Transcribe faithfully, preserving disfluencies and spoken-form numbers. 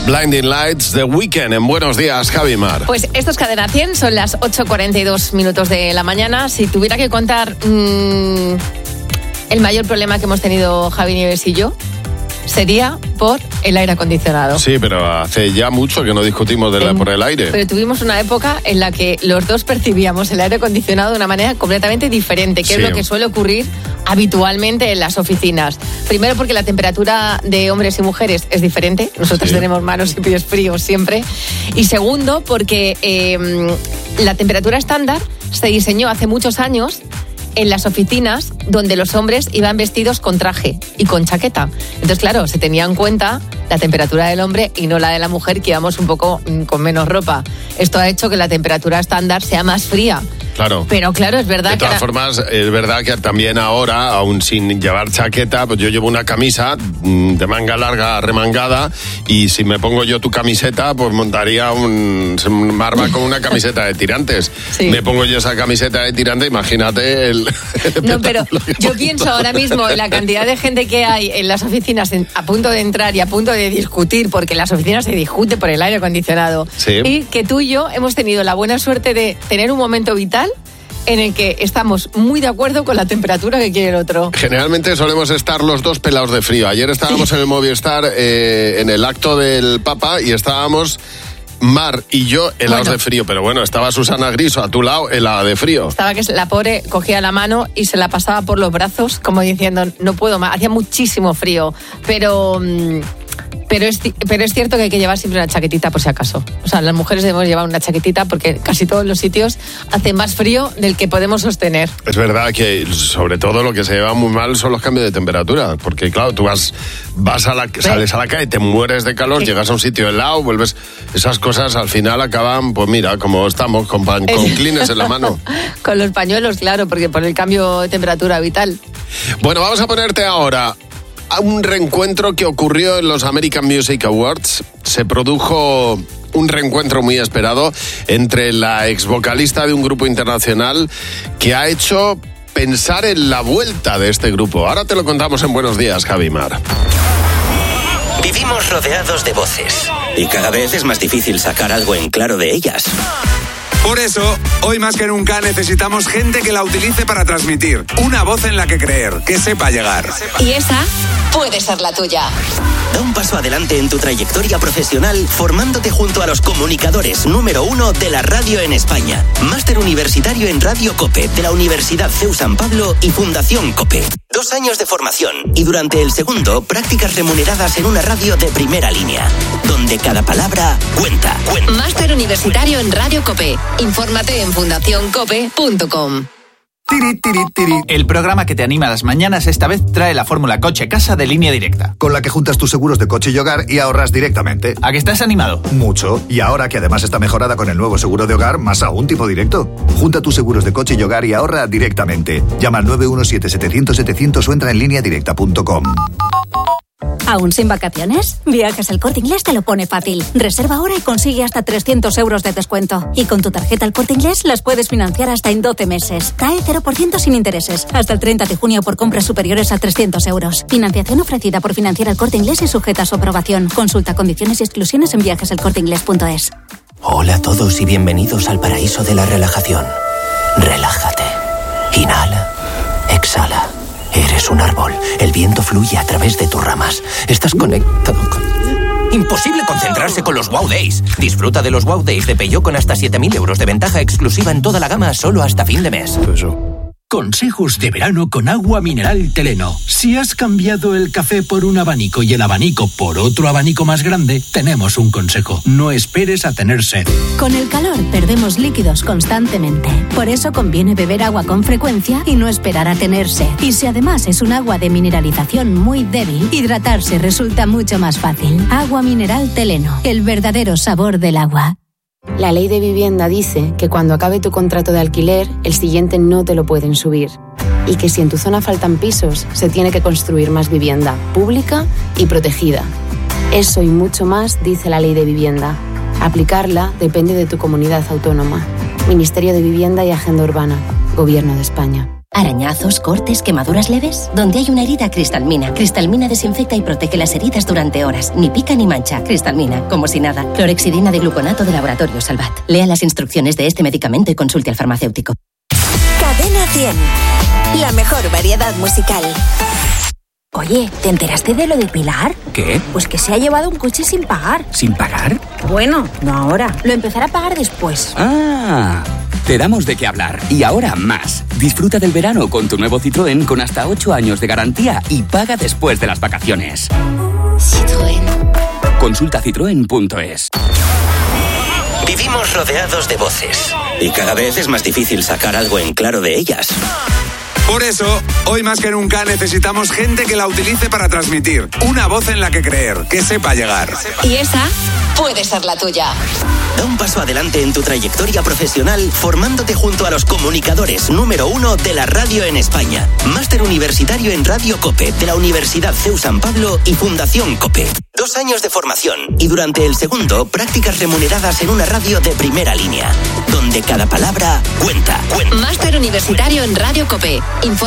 Blinding Lights, The Weeknd en Buenos Días, Javi Mar. Pues esto es Cadena cien, son las ocho cuarenta y dos minutos de la mañana. Si tuviera que contar mmm, el mayor problema que hemos tenido Javi Nieves y yo, sería por el aire acondicionado. Sí, pero hace ya mucho que no discutimos de la, por el aire. Pero tuvimos una época en la que los dos percibíamos el aire acondicionado de una manera completamente diferente, que sí. Es lo que suele ocurrir habitualmente en las oficinas. Primero porque la temperatura de hombres y mujeres es diferente. Nosotros sí. tenemos manos y pies fríos siempre. Y segundo porque eh, la temperatura estándar se diseñó hace muchos años en las oficinas donde los hombres iban vestidos con traje y con chaqueta. Entonces, claro, se tenía en cuenta la temperatura del hombre y no la de la mujer, que íbamos un poco mmm, con menos ropa. Esto ha hecho que la temperatura estándar sea más fría. Claro. Pero claro, es verdad de que... De todas ahora... formas, es verdad que también ahora, aún sin llevar chaqueta, pues yo llevo una camisa de manga larga, remangada, y si me pongo yo tu camiseta, pues montaría un... me arma con una camiseta de tirantes. Sí. Me pongo yo esa camiseta de tirante, imagínate el... el no, pero yo pienso ahora mismo en la cantidad de gente que hay en las oficinas en, a punto de entrar y a punto de discutir, porque en las oficinas se discute por el aire acondicionado. Sí. Y que tú y yo hemos tenido la buena suerte de tener un momento vital en el que estamos muy de acuerdo con la temperatura que quiere el otro. Generalmente solemos estar los dos pelados de frío. Ayer estábamos en el Movistar eh, en el acto del Papa y estábamos Mar y yo helados bueno. de frío, pero bueno, estaba Susana Griso a tu lado helada de frío. Estaba que la pobre cogía la mano y se la pasaba por los brazos como diciendo no puedo más, hacía muchísimo frío, pero... Mmm, Pero es, pero es cierto que hay que llevar siempre una chaquetita por si acaso. O sea, las mujeres debemos llevar una chaquetita porque casi todos los sitios hace más frío del que podemos sostener. Es verdad que sobre todo lo que se lleva muy mal son los cambios de temperatura. Porque claro, tú vas, vas a la, sales a la calle, te mueres de calor, ¿sí? Llegas a un sitio helado, vuelves... Esas cosas al final acaban, pues mira, como estamos, con, pan, con clines en la mano. Con los pañuelos, claro, porque por el cambio de temperatura vital. Bueno, vamos a ponerte ahora... a un reencuentro que ocurrió en los American Music Awards. Se produjo un reencuentro muy esperado entre la ex vocalista de un grupo internacional que ha hecho pensar en la vuelta de este grupo. Ahora te lo contamos en Buenos Días, Javi Mar. Vivimos rodeados de voces y cada vez es más difícil sacar algo en claro de ellas. Por eso, hoy más que nunca necesitamos gente que la utilice para transmitir. Una voz en la que creer, que sepa llegar. Y esa puede ser la tuya. Da un paso adelante en tu trayectoria profesional formándote junto a los comunicadores número uno de la radio en España. Máster universitario en Radio COPE de la Universidad CEU San Pablo y Fundación COPE. Dos años de formación y durante el segundo, prácticas remuneradas en una radio de primera línea, donde cada palabra cuenta. cuenta. Máster universitario en Radio COPE. Infórmate en fundación cope punto com. Tiri, tiri, tiri. El programa que te anima a las mañanas esta vez trae la fórmula coche-casa de Línea Directa. Con la que juntas tus seguros de coche y hogar y ahorras directamente. ¿A que estás animado? Mucho. Y ahora que además está mejorada con el nuevo seguro de hogar, más aún tipo directo. Junta tus seguros de coche y hogar y ahorra directamente. Llama al nueve uno siete, setecientos, setecientos o entra en línea directa punto com. ¿Aún sin vacaciones? Viajes El Corte Inglés te lo pone fácil. Reserva ahora y consigue hasta trescientos euros de descuento. Y con tu tarjeta El Corte Inglés las puedes financiar hasta en doce meses. C A E cero por ciento sin intereses. Hasta el treinta de junio por compras superiores a trescientos euros. Financiación ofrecida por Financiera El Corte Inglés y sujeta a su aprobación. Consulta condiciones y exclusiones en viajes el corte inglés punto es. Hola a todos y bienvenidos al paraíso de la relajación. Relájate. Inhala. Exhala. Eres un árbol. El viento fluye a través de tus ramas. Estás conectado con... Imposible concentrarse con los Wow Days. Disfruta de los Wow Days de Peugeot con hasta siete mil euros de ventaja exclusiva en toda la gama solo hasta fin de mes. Consejos de verano con agua mineral Teleno. Si has cambiado el café por un abanico y el abanico por otro abanico más grande, tenemos un consejo. No esperes a tener sed. Con el calor perdemos líquidos constantemente. Por eso conviene beber agua con frecuencia y no esperar a tener sed. Y si además es un agua de mineralización muy débil, hidratarse resulta mucho más fácil. Agua mineral Teleno, el verdadero sabor del agua. La ley de vivienda dice que cuando acabe tu contrato de alquiler, el siguiente no te lo pueden subir. Y que si en tu zona faltan pisos, se tiene que construir más vivienda, pública y protegida. Eso y mucho más dice la ley de vivienda. Aplicarla depende de tu comunidad autónoma. Ministerio de Vivienda y Agenda Urbana. Gobierno de España. Arañazos, cortes, quemaduras leves. Donde hay una herida, Cristalmina. Cristalmina desinfecta y protege las heridas durante horas. Ni pica ni mancha. Cristalmina, como si nada. Clorexidina de gluconato de Laboratorio Salvat. Lea las instrucciones de este medicamento y consulte al farmacéutico. Cadena cien. La mejor variedad musical. Oye, ¿te enteraste de lo de Pilar? ¿Qué? Pues que se ha llevado un coche sin pagar. ¿Sin pagar? Bueno, no ahora. Lo empezará a pagar después. Ah, te damos de qué hablar. Y ahora más. Disfruta del verano con tu nuevo Citroën con hasta ocho años de garantía y paga después de las vacaciones. Citroën. Consulta citroen punto es. Vivimos rodeados de voces y cada vez es más difícil sacar algo en claro de ellas. Por eso, hoy más que nunca necesitamos gente que la utilice para transmitir. Una voz en la que creer, que sepa llegar. Y esa puede ser la tuya. Da un paso adelante en tu trayectoria profesional formándote junto a los comunicadores número uno de la radio en España. Máster universitario en Radio COPE de la Universidad C E U San Pablo y Fundación COPE. Dos años de formación y durante el segundo, prácticas remuneradas en una radio de primera línea, donde cada palabra cuenta. cuenta. Máster universitario en Radio COPE. Informa